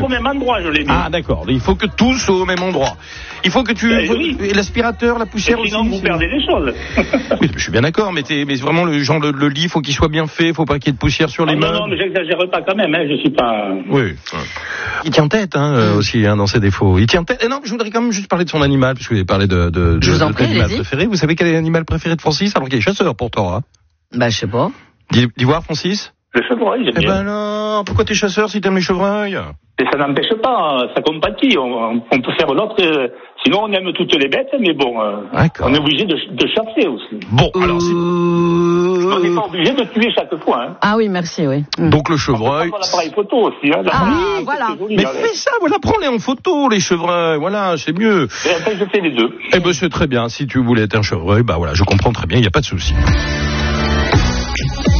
au même endroit, je l'ai mis. Ah, d'accord. Il faut que tout soit au même endroit. Il faut que tu... oui. Et l'aspirateur, la poussière aussi. Sinon, vous perdez des choses. Oui, je suis bien d'accord, mais vraiment, le lit, faut qu'il soit bien fait, faut pas qu'il y ait de poussière sur les meubles. Non, mais j'exagère pas quand même, je suis pas... Oui. Il tient tête, aussi, dans ses défauts. Il tient tête. Et non, je voudrais quand même juste parler de son animal, puisque vous avez parlé de votre animal préféré. Vous savez quel est l'animal préféré de Francis, alors qu'il est chasseur pourtant, hein? Bah, je sais pas. Dis voir, Francis? Le chevreuil, j'aime bien. Eh ben non, pourquoi t'es chasseur si t'aimes les chevreuils? Et ça n'empêche pas, ça compatit. On peut faire l'autre. Sinon, on aime toutes les bêtes, mais bon, on est obligé de chasser aussi. Bon, alors on n'est pas obligé de tuer chaque fois. Hein. Ah oui, merci, oui. Donc le chevreuil. On peut l'appareil photo aussi. Hein, oui, voilà. Joli, mais fais ça, voilà, prends-les en photo, les chevreuils, voilà, c'est mieux. Et après, je fais les deux. Eh ben c'est très bien. Si tu voulais être un chevreuil, bah voilà, je comprends très bien, il n'y a pas de souci.